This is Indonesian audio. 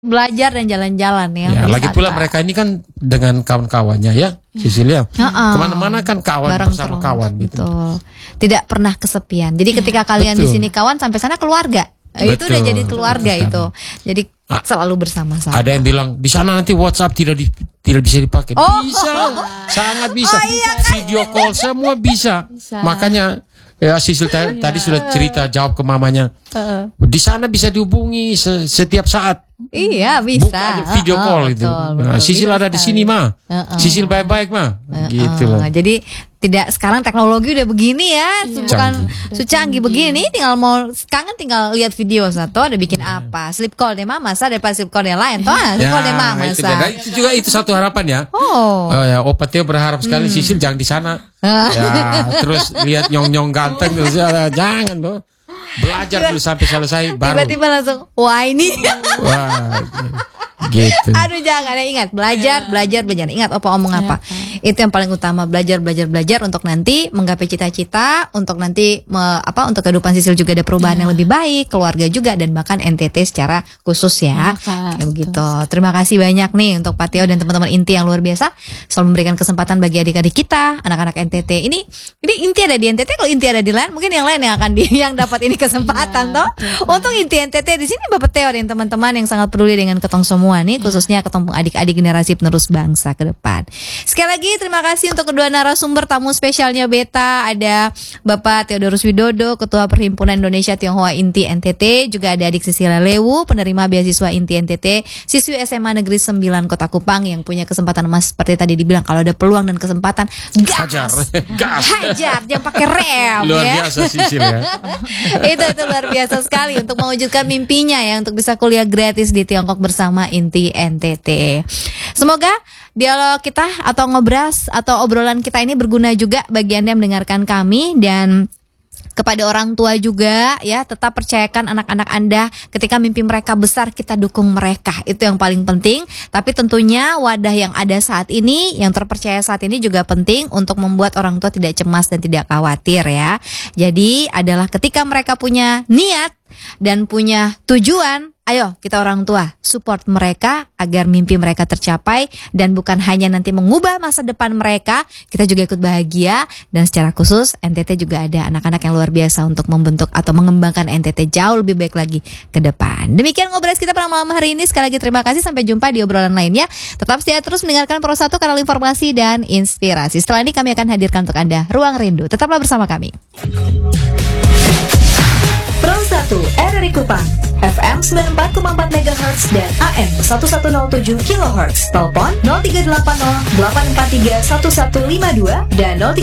belajar dan jalan-jalan ya. Ya, lagi pula mereka ini kan dengan kawan-kawannya ya, Cecilia. Kemana-mana kan kawan bareng bersama terus, kawan gitu. betul. Tidak pernah kesepian. Jadi ketika kalian di sini kawan, sampai sana keluarga. Itu udah jadi keluarga itu. Jadi selalu bersama-sama. Ada yang bilang di sana nanti WhatsApp tidak bisa dipakai. Bisa, sangat bisa. Video call semua bisa. Makanya ya Sisil tadi sudah cerita jawab ke mamanya. Di sana bisa dihubungi setiap saat. Iya bisa. Buka video call itu. Nah, Sisil ada di sini mah. Sisil baik-baik mah. Gitu loh. Jadi tidak, sekarang teknologi udah begini ya, bukan secanggih begini. Tinggal mau kangen tinggal lihat video satu ada bikin apa. Sleep call deh mama, daripada sleep call yang lain. Sleep call deh mama. Itu juga itu satu harapan ya. Ya, Opa Teo berharap sekali Sisil jangan di sana. Ya, terus lihat nyong-nyong ganteng terus jangan loh. Belajar dulu sampai selesai baru. Tiba-tiba langsung wah ini. Wah, gitu. Aduh jangan ya, ingat belajar. Ingat Opa omong apa? Itu yang paling utama, belajar untuk nanti menggapai cita-cita, untuk nanti untuk kehidupan Sisil juga ada perubahan yang lebih baik, keluarga juga dan bahkan NTT secara khusus ya. Kayak begitu. Terima kasih banyak nih untuk Pak Teo dan teman-teman Inti yang luar biasa selalu memberikan kesempatan bagi adik-adik kita, anak-anak NTT. Ini Inti ada di NTT, kalau Inti ada di lain mungkin yang lain yang akan yang dapat ini kesempatan toh. Untuk Inti NTT di sini Bapak Teo dan teman-teman yang sangat peduli dengan ketong semua nih, khususnya ketong adik-adik generasi penerus bangsa ke depan. Sekali lagi terima kasih untuk kedua narasumber tamu spesialnya Beta. Ada Bapak Theodorus Widodo, Ketua Perhimpunan Indonesia Tionghoa Inti NTT, juga ada adik Cecilia Lewu, penerima beasiswa Inti NTT, siswi SMA Negeri 9 Kota Kupang yang punya kesempatan emas seperti tadi dibilang, kalau ada peluang dan kesempatan gas. Hajar, jangan pakai rem. Luar biasa Sisil ya. itu luar biasa sekali untuk mewujudkan mimpinya ya, untuk bisa kuliah gratis di Tiongkok bersama Inti NTT. Semoga dialog kita atau ngobras atau obrolan kita ini berguna juga bagi Anda yang mendengarkan kami, dan kepada orang tua juga ya, tetap percayakan anak-anak Anda ketika mimpi mereka besar, kita dukung mereka. Itu yang paling penting. Tapi tentunya wadah yang ada saat ini, yang terpercaya saat ini juga penting untuk membuat orang tua tidak cemas dan tidak khawatir ya. Jadi adalah ketika mereka punya niat dan punya tujuan, ayo kita orang tua support mereka agar mimpi mereka tercapai, dan bukan hanya nanti mengubah masa depan mereka, kita juga ikut bahagia. Dan secara khusus NTT juga ada anak-anak yang luar biasa untuk membentuk atau mengembangkan NTT jauh lebih baik lagi ke depan. Demikian ngobrol kita pada malam hari ini. Sekali lagi terima kasih, sampai jumpa di obrolan lainnya. Tetap setia terus mendengarkan Pro 1, kanal informasi dan inspirasi. Setelah ini kami akan hadirkan untuk Anda Ruang Rindu. Tetaplah bersama kami. Pro 1 RRI Kupang FM 94,4 MHz dan AM 1107 kHz. Telepon 0380 843 1152 dan 03